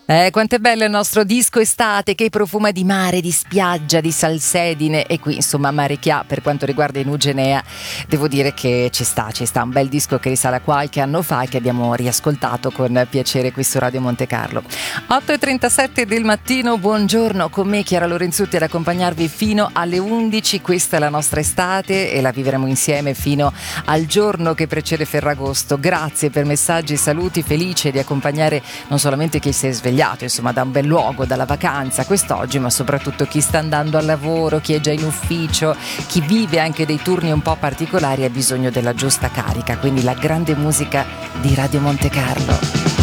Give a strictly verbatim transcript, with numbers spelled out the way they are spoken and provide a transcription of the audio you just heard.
Eh, quanto è bello il nostro disco estate che profuma di mare, di spiaggia, di salsedine e qui insomma Marecchia per quanto riguarda Inugenea devo dire che ci sta, ci sta un bel disco che risale a qualche anno fa e che abbiamo riascoltato con piacere qui su Radio Monte Carlo. otto e trentasette del mattino, buongiorno, con me Chiara Lorenzutti ad accompagnarvi fino alle undici, questa è la nostra estate e la vivremo insieme fino al giorno che precede Ferragosto. Grazie per messaggi, saluti, felice di accompagnare non solamente chi si è svegliato insomma da un bel luogo, dalla vacanza quest'oggi, ma soprattutto chi sta andando al lavoro, chi è già in ufficio, chi vive anche dei turni un po' particolari e ha bisogno della giusta carica, quindi la grande musica di Radio Monte Carlo.